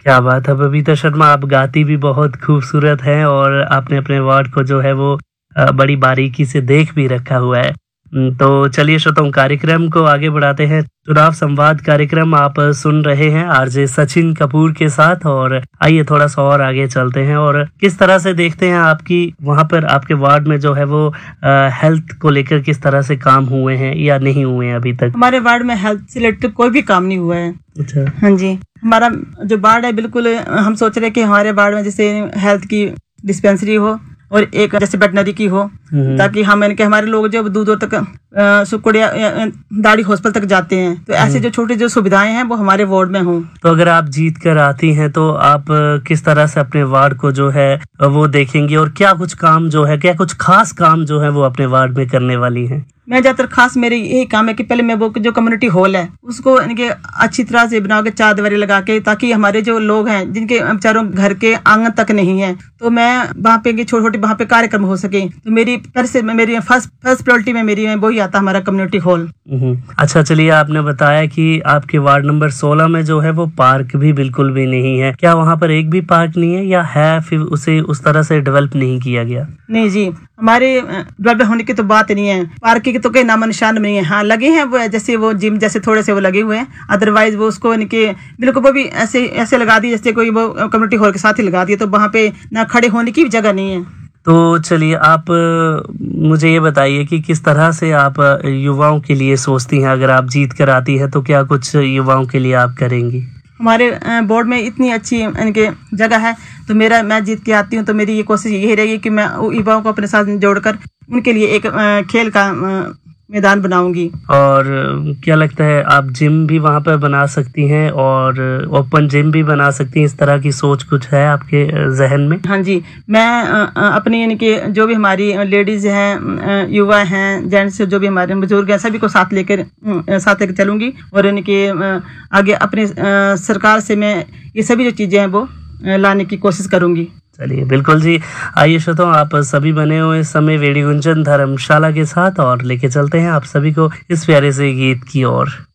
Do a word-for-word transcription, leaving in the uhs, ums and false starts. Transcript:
क्या बात है बबीता शर्मा, आप गाती भी बहुत खूबसूरत हैं और आपने अपने वार्ड को जो है वो अ, बड़ी बारीकी से देख भी रखा हुआ है। उम, तो चलिए श्रोताओं, कार्यक्रम को आगे बढ़ाते हैं। चुनाव संवाद कार्यक्रम आप सुन रहे हैं आरजे सचिन कपूर के साथ, और आइए थोड़ा सा और आगे चलते हैं और किस तरह से देखते हैं आपकी वहाँ पर आपके वार्ड में जो है वो अ, हेल्थ को लेकर किस तरह से काम हुए हैं या नहीं हुए हैं अभी तक? हमारे वार्ड में हेल्थ से रिलेटेड कोई भी काम नहीं हुआ है। अच्छा। हाँ जी, हमारा जो वार्ड है बिल्कुल हम सोच रहे हैं कि हमारे वार्ड में जैसे हेल्थ की डिस्पेंसरी हो और एक जैसे वेटनरी की हो, ताकि हम इनके हमारे लोग जब दूर दूर तक सुकुड़िया दाढ़ी हॉस्पिटल तक जाते हैं, तो ऐसे जो छोटी जो सुविधाएं हैं वो हमारे वार्ड में हों। तो अगर आप जीत कर आती हैं तो आप किस तरह से अपने वार्ड को जो है वो देखेंगी और क्या कुछ काम जो है, क्या कुछ खास काम जो है वो अपने वार्ड में करने वाली हैं? मैं ज्यादातर खास मेरे यही काम है कि पहले मैं वो जो कम्युनिटी हॉल है उसको इनके अच्छी तरह से बना के चार दीवारी लगा के, ताकि हमारे जो लोग हैं जिनके बेचारों घर के आंगन तक नहीं है, तो मैं वहाँ पे छोटे छोटे वहाँ पे कार्यक्रम हो सके, तो मेरी फिर से मेरी फर्स्ट फर्स्ट प्रायोरिटी में मेरी वही आता हमारा कम्युनिटी हॉल। अच्छा, चलिए, आपने बताया कि आपके वार्ड नंबर सोलह में जो है वो पार्क भी बिल्कुल भी नहीं है। क्या वहाँ पर एक भी पार्क नहीं है या है फिर उसे उस तरह से डेवलप नहीं किया गया? नहीं जी, हमारे डेवलप होने की तो बात नहीं है, पार्क की तो कोई नामो निशान नहीं है। हाँ लगे हैं वो, जैसे वो जिम जैसे थोड़े से वो लगे हुए हैं, अदरवाइज वो उसको इनके बिल्कुल वो भी ऐसे ऐसे लगा दिए जैसे कोई वो कम्युनिटी हॉल के साथ ही लगा दिए, तो वहाँ पे ना खड़े होने की जगह नहीं है। तो चलिए, आप मुझे ये बताइए कि किस तरह से आप युवाओं के लिए सोचती हैं? अगर आप जीत कर आती है तो क्या कुछ युवाओं के लिए आप करेंगी? हमारे बोर्ड में इतनी अच्छी इनके जगह है, तो मेरा मैं जीत के आती हूँ तो मेरी ये कोशिश यही रहेगी कि मैं युवाओं को अपने साथ जोड़कर उनके लिए एक खेल का मैदान बनाऊंगी। और क्या लगता है, आप जिम भी वहाँ पर बना सकती हैं और ओपन जिम भी बना सकती हैं? इस तरह की सोच कुछ है आपके जहन में? हाँ जी, मैं अपनी इनके जो भी हमारी लेडीज हैं, युवा हैं, जेंट्स जो भी हमारे बुजुर्ग हैं, सभी को साथ लेकर साथ लेकर चलूंगी और इनके आगे अपने सरकार से मैं ये सभी जो चीजें हैं वो लाने की कोशिश करूंगी। चलिए, बिल्कुल जी। आइए श्रोताओं, आप सभी बने हुए इस समय वेड़ी गुंजन धर्मशाला के साथ और लेके चलते हैं आप सभी को इस प्यारे से गीत की ओर।